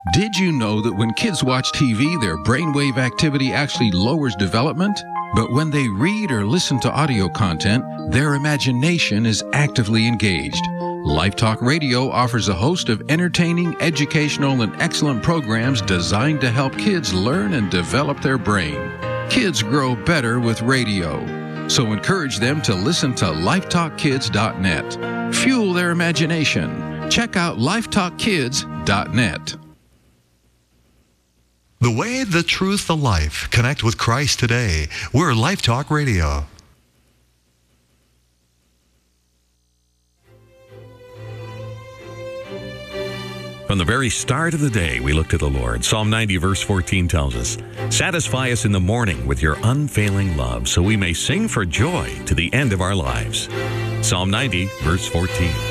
Did you know that when kids watch TV, their brainwave activity actually lowers development? But when they read or listen to audio content, their imagination is actively engaged. LifeTalk Radio offers a host of entertaining, educational, and excellent programs designed to help kids learn and develop their brain. Kids grow better with radio. So encourage them to listen to lifetalkkids.net. Fuel their imagination. Check out lifetalkkids.net. The way, the truth, the life. Connect with Christ today. We're LifeTalk Radio. From the very start of the day, we look to the Lord. Psalm 90, verse 14 tells us, "Satisfy us in the morning with your unfailing love, so we may sing for joy to the end of our lives." Psalm 90, verse 14.